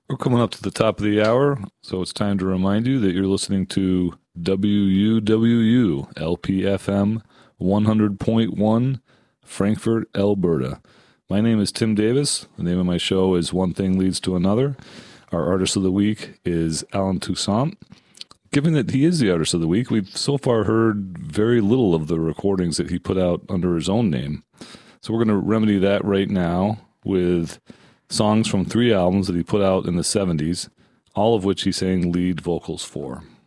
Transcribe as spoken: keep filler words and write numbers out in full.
We're coming up to the top of the hour, so it's time to remind you that you're listening to W U W U L P F M one hundred point one, Frankfurt, Alberta. My name is Tim Davis. The name of my show is One Thing Leads to Another. Our artist of the week is Alan Toussaint. Given that he is the artist of the week, we've so far heard very little of the recordings that he put out under his own name. So we're going to remedy that right now with songs from three albums that he put out in the seventies, all of which he sang lead vocals for.